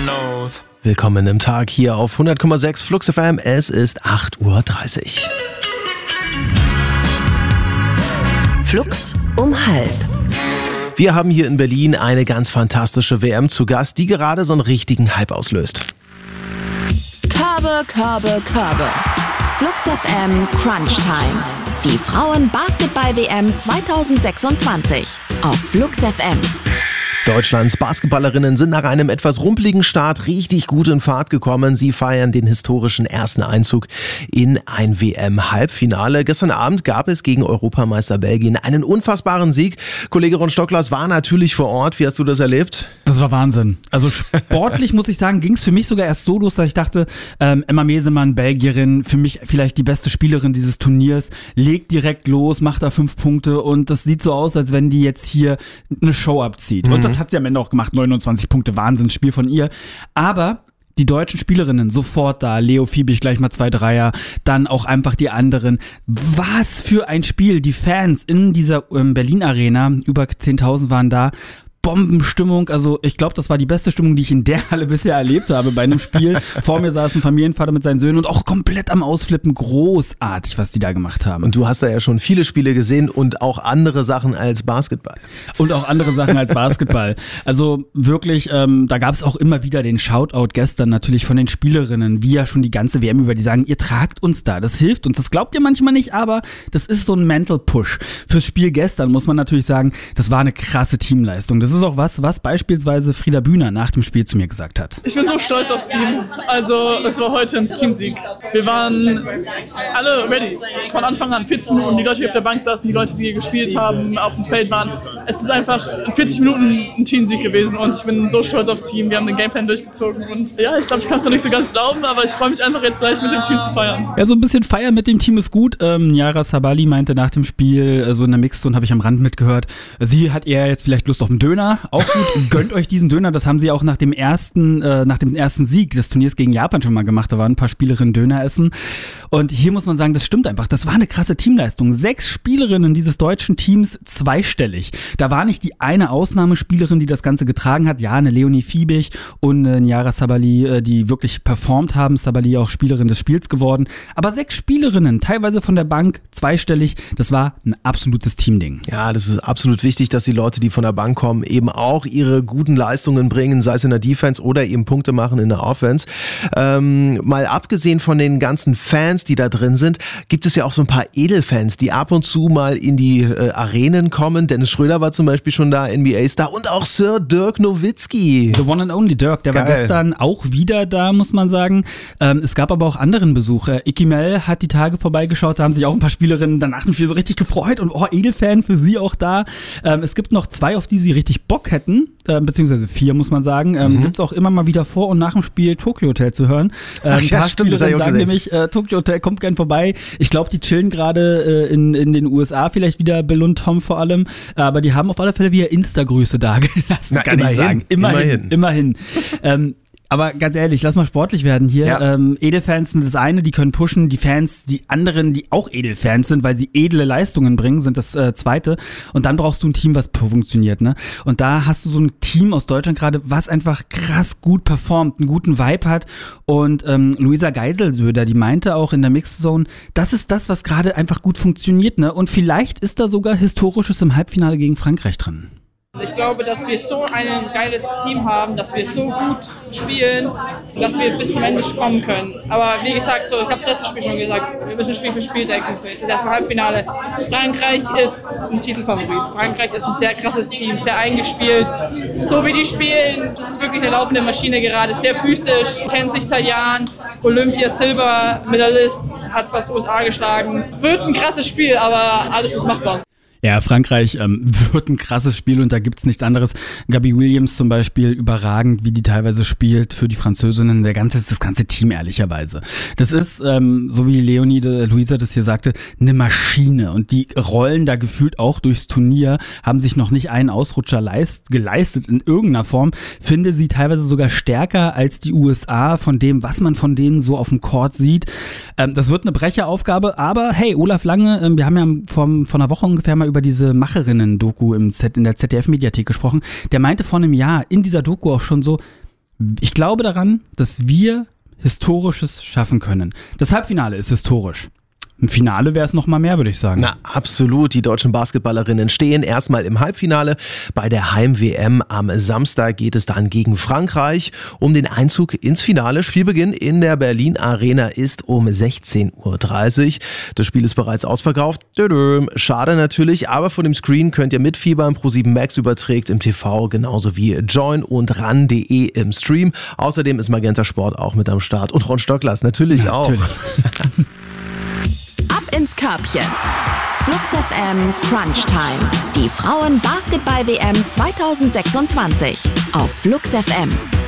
Willkommen im Tag hier auf 100,6 Flux FM. Es ist 8:30 Uhr. Flux um 12:30. Wir haben hier in Berlin eine ganz fantastische WM zu Gast, die gerade so einen richtigen Hype auslöst. Körbe. Flux FM Crunch Time. Die Frauen-Basketball-WM 2026 auf Flux FM. Deutschlands Basketballerinnen sind nach einem etwas rumpeligen Start richtig gut in Fahrt gekommen. Sie feiern den historischen ersten Einzug in ein WM-Halbfinale. Gestern Abend gab es gegen Europameister Belgien einen unfassbaren Sieg. Kollege Ron Stocklas war natürlich vor Ort. Wie hast du das erlebt? Das war Wahnsinn. Also sportlich, muss ich sagen, ging es für mich sogar erst so los, dass ich dachte, Emma Mesemann, Belgierin, für mich vielleicht die beste Spielerin dieses Turniers, legt direkt los, macht da 5 Punkte und das sieht so aus, als wenn die jetzt hier eine Show abzieht. Und das hat sie am Ende auch gemacht, 29 Punkte, Wahnsinnsspiel von ihr. Aber die deutschen Spielerinnen sofort da, Leo Fiebig gleich mal 2 Dreier, dann auch einfach die anderen. Was für ein Spiel, die Fans in dieser Berlin Arena, über 10.000 waren da. Bombenstimmung, also ich glaube, das war die beste Stimmung, die ich in der Halle bisher erlebt habe bei einem Spiel. Vor mir saß ein Familienvater mit seinen Söhnen und auch komplett am Ausflippen. Großartig, was die da gemacht haben. Und du hast da ja schon viele Spiele gesehen und auch andere Sachen als Basketball. Also wirklich, da gab es auch immer wieder den Shoutout gestern natürlich von den Spielerinnen, wie ja schon die ganze WM über, die sagen, ihr tragt uns da, das hilft uns. Das glaubt ihr manchmal nicht, aber das ist so ein Mental Push. Fürs Spiel gestern muss man natürlich sagen, das war eine krasse Teamleistung. Das ist auch was beispielsweise Frieda Bühner nach dem Spiel zu mir gesagt hat. Ich bin so stolz aufs Team. Also es war heute ein Teamsieg. Wir waren alle ready. Von Anfang an, 40 Minuten, die Leute, die auf der Bank saßen, die Leute, die gespielt haben, auf dem Feld waren. Es ist einfach 40 Minuten ein Teamsieg gewesen und ich bin so stolz aufs Team. Wir haben den Gameplan durchgezogen und ja, ich glaube, ich kann es noch nicht so ganz glauben, aber ich freue mich einfach jetzt gleich mit dem Team zu feiern. Ja, so ein bisschen feiern mit dem Team ist gut. Yara Sabali meinte nach dem Spiel, so in der Mixzone habe ich am Rand mitgehört, sie hat eher jetzt vielleicht Lust auf einen Döner. Auch gut, gönnt euch diesen Döner, das haben sie auch nach dem ersten Sieg des Turniers gegen Japan schon mal gemacht, da waren ein paar Spielerinnen Döner essen und hier muss man sagen, das stimmt einfach, das war eine krasse Teamleistung, 6 Spielerinnen dieses deutschen Teams zweistellig, da war nicht die eine Ausnahmespielerin, die das Ganze getragen hat, ja, eine Leonie Fiebig und eine Yara Sabali, die wirklich performt haben, Sabali auch Spielerin des Spiels geworden, aber 6 Spielerinnen, teilweise von der Bank, zweistellig, das war ein absolutes Teamding. Ja, das ist absolut wichtig, dass die Leute, die von der Bank kommen, eben auch ihre guten Leistungen bringen, sei es in der Defense oder eben Punkte machen in der Offense. Mal abgesehen von den ganzen Fans, die da drin sind, gibt es ja auch so ein paar Edelfans, die ab und zu mal in die Arenen kommen. Dennis Schröder war zum Beispiel schon da, NBA-Star und auch Sir Dirk Nowitzki. The one and only Dirk, der Geil. War gestern auch wieder da, muss man sagen. Es gab aber auch anderen Besuch. Icky Mel hat die Tage vorbeigeschaut, da haben sich auch ein paar Spielerinnen danach dem Spiel so richtig gefreut und Edelfan für sie auch da. Es gibt noch 2, auf die sie richtig Bock hätten, beziehungsweise 4 muss man sagen, gibt es auch immer mal wieder vor und nach dem Spiel Tokyo Hotel zu hören. Ein paar Spielerinnen sagen nämlich, Tokyo Hotel kommt gern vorbei. Ich glaube, die chillen gerade in den USA vielleicht wieder, Bill und Tom vor allem, aber die haben auf alle Fälle wieder Insta-Grüße da gelassen, kann ich sagen. Immerhin. Aber ganz ehrlich, lass mal sportlich werden hier. Ja. Edelfans sind das eine, die können pushen. Die Fans, die anderen, die auch Edelfans sind, weil sie edle Leistungen bringen, sind das zweite. Und dann brauchst du ein Team, was funktioniert, ne? Und da hast du so ein Team aus Deutschland gerade, was einfach krass gut performt, einen guten Vibe hat. Und Luisa Geiselsöder, die meinte auch in der Mixzone, das ist das, was gerade einfach gut funktioniert, ne? Und vielleicht ist da sogar Historisches im Halbfinale gegen Frankreich drin. Ich glaube, dass wir so ein geiles Team haben, dass wir so gut spielen, dass wir bis zum Ende kommen können. Aber wie gesagt, ich habe das letzte Spiel schon gesagt, wir müssen Spiel für Spiel denken. Jetzt ist erstmal Halbfinale. Frankreich ist ein Titelfavorit. Frankreich ist ein sehr krasses Team, sehr eingespielt. So wie die spielen, das ist wirklich eine laufende Maschine gerade. Sehr physisch, kennt sich seit Jahren. Olympia Silber-Medaillist, hat fast USA geschlagen. Wird ein krasses Spiel, aber alles ist machbar. Ja, Frankreich wird ein krasses Spiel und da gibt's nichts anderes. Gabi Williams zum Beispiel, überragend, wie die teilweise spielt für die Französinnen, das ganze Team ehrlicherweise. Das ist, so wie Luisa das hier sagte, eine Maschine und die rollen da gefühlt auch durchs Turnier, haben sich noch nicht einen Ausrutscher geleistet in irgendeiner Form. Finde sie teilweise sogar stärker als die USA von dem, was man von denen so auf dem Court sieht. Das wird eine Brecheraufgabe, aber hey, Olaf Lange, wir haben ja vor einer Woche ungefähr mal über diese Macherinnen-Doku in der ZDF-Mediathek gesprochen. Der meinte vor einem Jahr in dieser Doku auch schon so, Ich glaube daran, dass wir Historisches schaffen können. Das Halbfinale ist historisch. Im Finale wäre es noch mal mehr, würde ich sagen. Na, absolut. Die deutschen Basketballerinnen stehen erstmal im Halbfinale. Bei der Heim-WM am Samstag geht es dann gegen Frankreich um den Einzug ins Finale. Spielbeginn in der Berlin Arena ist um 16:30 Uhr. Das Spiel ist bereits ausverkauft. Schade natürlich, aber vor dem Screen könnt ihr mitfiebern. Pro7 Max überträgt im TV, genauso wie Join und ran.de im Stream. Außerdem ist Magenta Sport auch mit am Start. Und Ron Stocklers natürlich auch. Natürlich. Ab ins Körbchen. Flux FM Crunch Time. Die Frauen-Basketball-WM 2026 auf Flux FM.